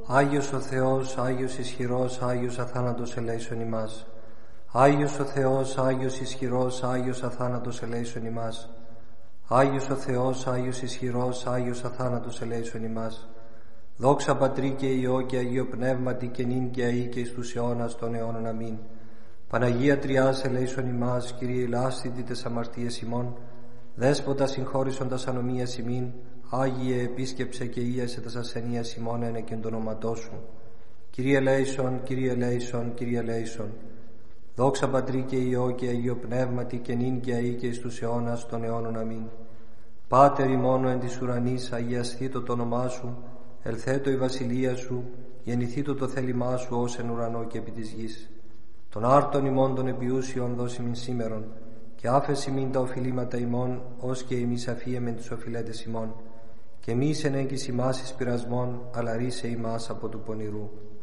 Άγιος ο Θεός, Άγιος ισχυρός, Άγιος αθάνατος ελέησον ημάς. Άγιος ο Θεός, Άγιος ισχυρός, Άγιος αθάνατος ελέησον ημάς. Άγιος ο Θεός, Άγιος ισχυρός, Άγιος αθάνατος ελέησον ημάς. Δόξα Πατρί και Υιό και Αγίο Πνεύματι και νυν και αεί και εις τους αιώνας των αιώνων. Αμήν. Παναγία Τριάς ελέησον ημάς, Κύριε ηλάσθητη τες αμαρτίες ημών, Δέσποτα συγχώρησον τας ανομίας ημίν, Άγιε επίσκεψε και ίασε τας ασθενείας ημών εν εκ το όνοματό Σου. Κύριε ελέησον, Κύριε ελέησον, Κύριε ελέησον. Δόξα Πατρί και Υιό και Αγίο Πνεύματι και νυν και αεί και εις τους αιώνας των αιώνων. Αμήν. Πάτερ ημών εν της ουρανής, αγιασθήτω το όνομά Σου, ελθέτω η βασιλεία Σου, γεννηθήτω το θέλημά Σου ως εν ουρανό και επί της γης. Των άρτων ημών των επιούσιων δώσει μην σήμερον, και άφεση μην τα οφειλήματα ημών, ως και εμείς αφίεμεν τους οφειλέτες ημών, και μη εν έγκυς ημάς εις πειρασμών, αλλά ρίσε ημάς από του πονηρού.